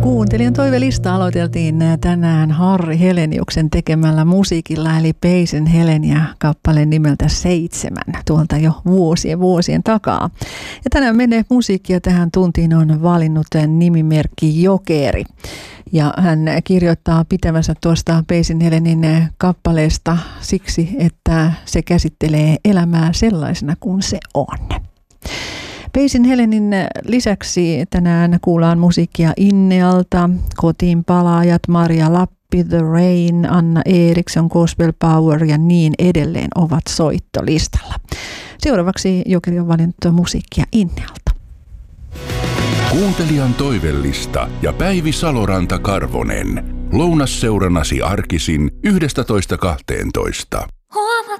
Kuuntelijan toivelista aloiteltiin tänään Harri Heleniuksen tekemällä musiikilla, eli Peisin Heleniä kappaleen nimeltä 7, tuolta jo vuosien takaa. Ja tänään menee musiikkia tähän tuntiin on valinnut nimimerkki Jokeri. Ja hän kirjoittaa pitävänsä tuosta Peisin Helenin kappaleesta siksi, että se käsittelee elämää sellaisena kuin se on. Peisin Helenin lisäksi tänään kuullaan musiikkia Innealta, Kotiin palaajat, Maria Lappi, The Rain, Anna Eriksson, Gospel Power ja niin edelleen ovat soittolistalla. Seuraavaksi Jokeri on valinnut musiikkia Innealta. Kuuntelijan toivellista ja Päivi Saloranta-Karvonen. Lounasseuranasi arkisin 11.12. Huomaat